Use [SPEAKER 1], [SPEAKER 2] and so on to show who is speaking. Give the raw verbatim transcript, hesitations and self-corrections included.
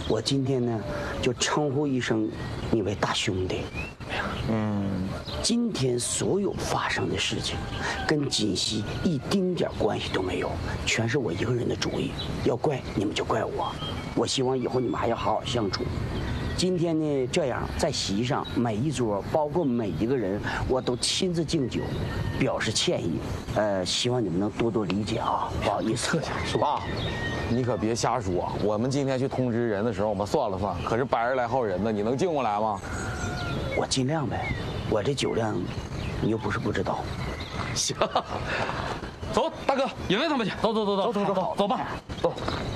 [SPEAKER 1] 我今天呢就称呼一声你为大兄弟。嗯，今天所有发生的事情，跟锦溪一丁点关系都没有，全是我一个人的主意。要怪你们就怪我，我希望以后你们还要好好相处。今天呢，这样在席上每一桌，包括每一个人，我都亲自敬酒，表示歉意。呃，希望你们能多多理解啊，不好意思。
[SPEAKER 2] 爸，你可别瞎说。我们今天去通知人的时候，我们算了算，可是百十来号人呢，你能敬过来吗？
[SPEAKER 1] 我尽量呗，我这酒量，你又不是不知道。
[SPEAKER 3] 行，走，大哥，引来他们去。走走走走走走走吧，走。